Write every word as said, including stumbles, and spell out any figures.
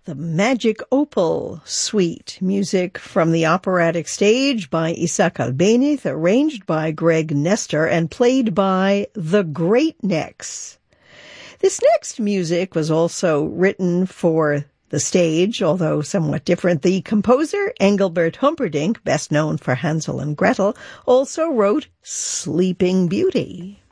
The Magic Opal Suite, music from the operatic stage by Isaac Albéniz, arranged by Greg Nestor, and played by the Great Necks. This next music was also written for the stage, although somewhat different. The composer, Engelbert Humperdinck, best known for Hansel and Gretel, also wrote Sleeping Beauty.